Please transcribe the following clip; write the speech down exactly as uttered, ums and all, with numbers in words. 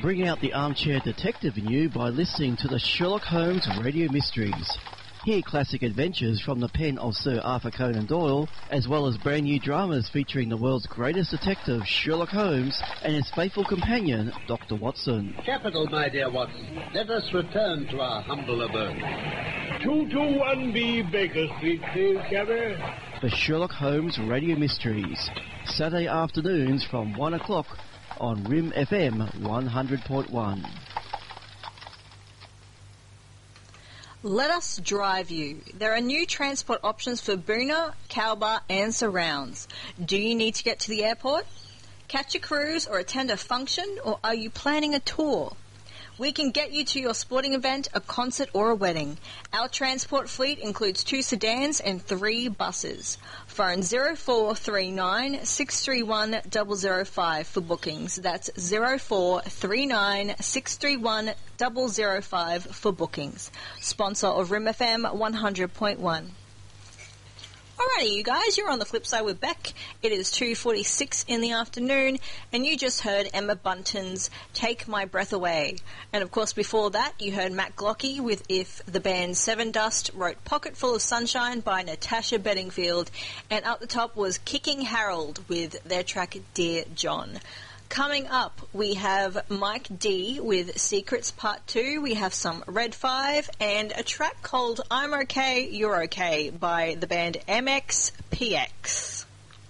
Bring out the armchair detective in you by listening to the Sherlock Holmes Radio Mysteries. Hear classic adventures from the pen of Sir Arthur Conan Doyle, as well as brand new dramas featuring the world's greatest detective, Sherlock Holmes, and his faithful companion, Doctor Watson. Capital, my dear Watson. Let us return to our humble abode. two two one B Baker Street, please, Cabby. The Sherlock Holmes Radio Mysteries, Saturday afternoons from one o'clock on R I M F M one hundred point one. Let us drive you. There are new transport options for Boonah, Cowbar and surrounds. Do you need to get to the airport? Catch a cruise or attend a function, or are you planning a tour? We can get you to your sporting event, a concert or a wedding. Our transport fleet includes two sedans and three buses. Phone zero four three nine, six three one, zero zero five for bookings. That's zero four three nine, six three one, zero zero five for bookings. Sponsor of R I M F M one hundred point one. Alrighty, you guys, you're on the flip side with Beck. It is two forty-six in the afternoon, and you just heard Emma Bunton's Take My Breath Away. And of course, before that, you heard Matt Glocke with If the band Seven Dust wrote Pocket Full of Sunshine by Natasha Bedingfield. And up the top was Kicking Harold with their track Dear John. Coming up, we have Mike D with Secrets Part two. We have some Red five and a track called I'm Okay, You're Okay by the band M X P X.